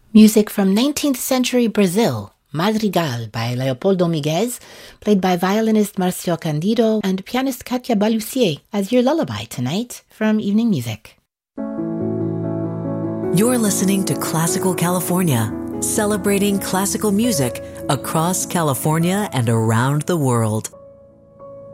Music from 19th century Brazil, Madrigal by Leopoldo Miguez, played by violinist Marcio Candido and pianist Katia Balussier as your lullaby tonight from Evening Music. You're listening to Classical California, celebrating classical music across California and around the world.